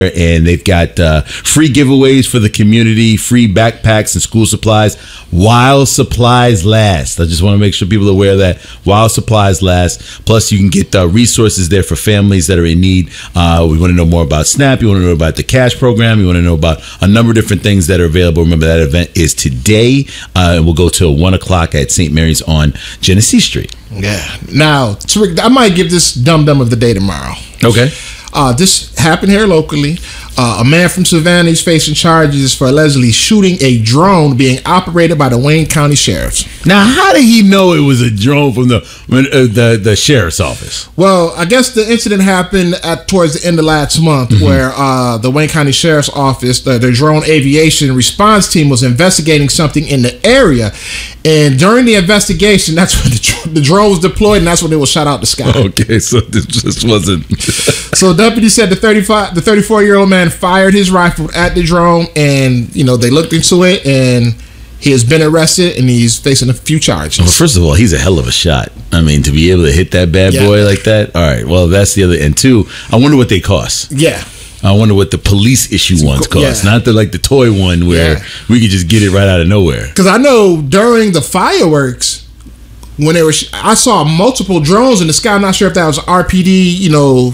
and they've got free giveaways for the community, free backpacks and school supplies while supplies last. I just want to make sure people are aware of that while supplies last. Plus, you can get resources there for families that are in need. We want to know more about SNAP. You want to know about the cash program. You want to know about a number of different things that are available. Remember, that event is today, and we'll go till 1 o'clock at St. Mary's on Genesee Street. Yeah. Now, Tariq, I might give this dum-dum of the day tomorrow. Okay. This happened here locally. A man from Savannah is facing charges for allegedly shooting a drone being operated by the Wayne County Sheriffs. Now, how did he know it was a drone from the sheriff's office? Well, I guess the incident happened towards the end of last month, where the Wayne County Sheriff's Office, the drone aviation response team, was investigating something in the area. And during the investigation, that's when the drone was deployed, and that's when it was shot out the sky. Okay, so this just wasn't. So deputy said the 34-year-old man fired his rifle at the drone, and they looked into it, and he has been arrested, and he's facing a few charges. Well, first of all, he's a hell of a shot. I mean, to be able to hit that bad boy like that. All right, well, that's the other. And two, I wonder what they cost. Yeah. I wonder what the police issue ones cost, not the toy one where we could just get it right out of nowhere. Because I know during the fireworks, when they were, I saw multiple drones in the sky. I'm not sure if that was RPD,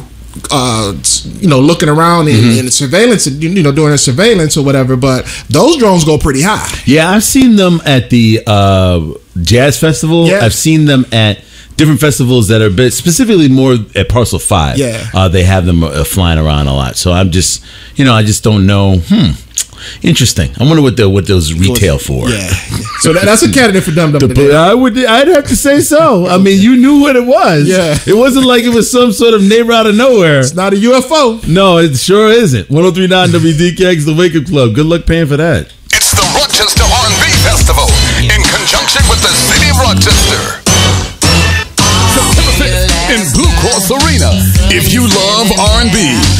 looking around and surveillance, doing a surveillance or whatever. But those drones go pretty high. Yeah, I've seen them at the Jazz Festival. Yeah. I've seen them at different festivals that are specifically more at Parcel 5. Yeah. They have them flying around a lot. So I'm just, I just don't know. Interesting. I wonder what those retail for. Yeah. So that's a candidate for Dum Dum. I'd have to say so. I mean, you knew what it was. Yeah. It wasn't like it was some sort of neighbor out of nowhere. It's not a UFO. No, it sure isn't. 103.9 WDKX, the Wake Up Club. Good luck paying for that. It's the Rochester R&B Festival in conjunction with the City of Rochester. September 5th in Blue Cross Arena. If you love R&B,